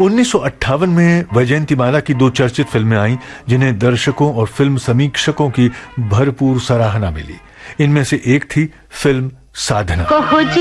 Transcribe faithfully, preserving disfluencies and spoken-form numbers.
उन्नीस सौ अट्ठावन में वैजयंतीमाला की दो चर्चित फिल्में आईं जिन्हें दर्शकों और फिल्म समीक्षकों की भरपूर सराहना मिली। इनमें से एक थी फिल्म साधना।